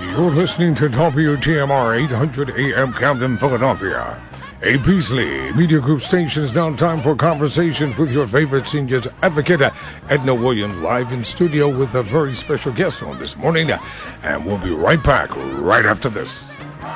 You're listening to WTMR 800 AM Camden, Philadelphia. A Beasley Media Group station is now time for conversations with your favorite seniors advocate, Edna Williams, live in studio with a very special guest on this morning. And we'll be right back right after this.